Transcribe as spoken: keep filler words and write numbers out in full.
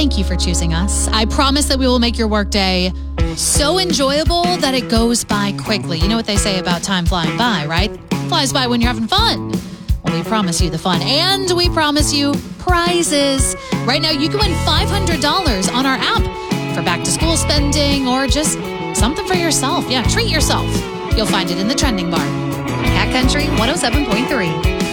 thank you for choosing us. I promise that we will make your workday so enjoyable that it goes by quickly. You know what they say about time flying by, right? It flies by when you're having fun. Well, we promise you the fun, and we promise you prizes. Right now, you can win five hundred dollars on our app for back-to-school spending or just something for yourself. Yeah, treat yourself. You'll find it in the trending bar. Cat Country one oh seven point three.